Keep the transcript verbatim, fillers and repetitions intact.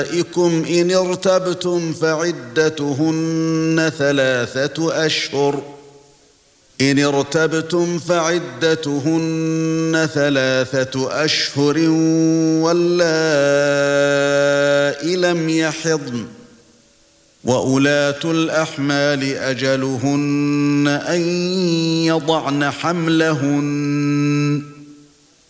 نِسَائِكُمْ إِنِ ارْتَبْتُمْ فَعِدَّتُهُنَّ ثَلَاثَةُ أَشْهُرٍ إِنِ ارْتَبْتُمْ فَعِدَّتُهُنَّ ثَلَاثَةُ أَشْهُرٍ وَاللَّائِي لَمْ يَحِضْنَ وَأُولَاتُ الْأَحْمَالِ أَجَلُهُنَّ أَن يَضَعْنَ حَمْلَهُنَّ